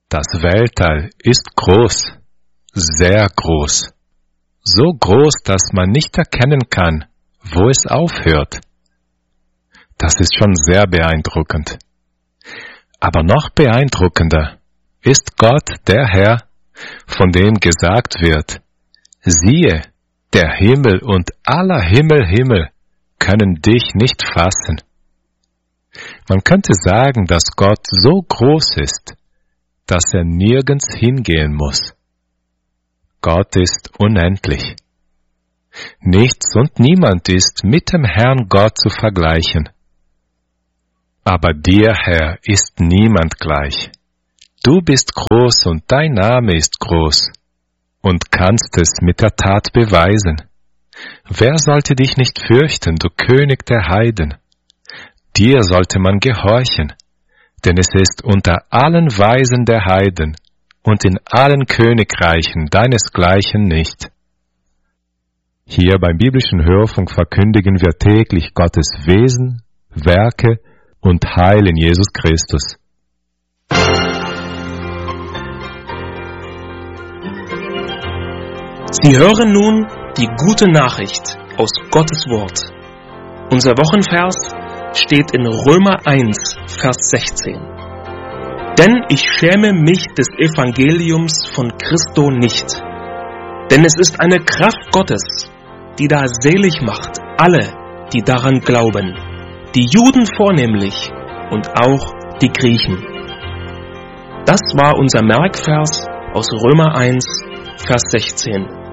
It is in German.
Das Weltall ist groß, sehr groß. So groß, dass man nicht erkennen kann, wo es aufhört. Das ist schon sehr beeindruckend. Aber noch beeindruckender ist Gott, der Herr, von dem gesagt wird, siehe, der Himmel und aller Himmel können dich nicht fassen. Man könnte sagen, dass Gott so groß ist, dass er nirgends hingehen muss. Gott ist unendlich. Nichts und niemand ist mit dem Herrn Gott zu vergleichen. Aber dir, Herr, ist niemand gleich. Du bist groß und dein Name ist groß und kannst es mit der Tat beweisen. Wer sollte dich nicht fürchten, du König der Heiden? Dir sollte man gehorchen, denn es ist unter allen Weisen der Heiden und in allen Königreichen deinesgleichen nicht. Hier beim biblischen Hörfunk verkündigen wir täglich Gottes Wesen, Werke und Heil in Jesus Christus. Sie hören nun die gute Nachricht aus Gottes Wort. Unser Wochenvers steht in Römer 1, Vers 16. Denn ich schäme mich des Evangeliums von Christo nicht, denn es ist eine Kraft Gottes, die da selig macht alle, die daran glauben, die Juden vornehmlich und auch die Griechen. Das war unser Merkvers aus Römer 1, Vers 16.